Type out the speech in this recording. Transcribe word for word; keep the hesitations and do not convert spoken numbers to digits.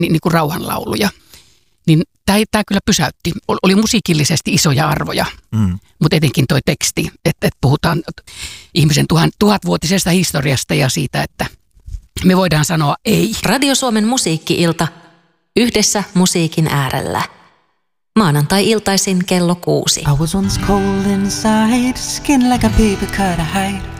niin, niin kuin rauhanlauluja. Niin tämä kyllä pysäytti. Oli musiikillisesti isoja arvoja, mm. mutta etenkin toi teksti, että et puhutaan ihmisen tuhan, tuhatvuotisesta historiasta ja siitä, että me voidaan sanoa ei. Radio Suomen musiikki-ilta yhdessä musiikin äärellä. Maanantai-iltaisin kello kuusi. I was once cold inside, skin like a paper cut of hide.